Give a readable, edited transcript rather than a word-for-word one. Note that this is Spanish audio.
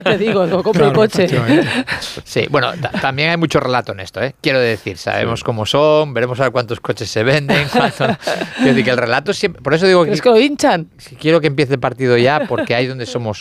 Te digo, no compro el coche. Sí, bueno, también hay mucho relato en esto, ¿eh? Quiero decir, sabemos cómo son, veremos a ver cuántos coches se venden. Quiero decir que el relato siempre... Por eso digo ¿Crees que lo hinchan? quiero que empiece el partido ya, porque ahí es donde somos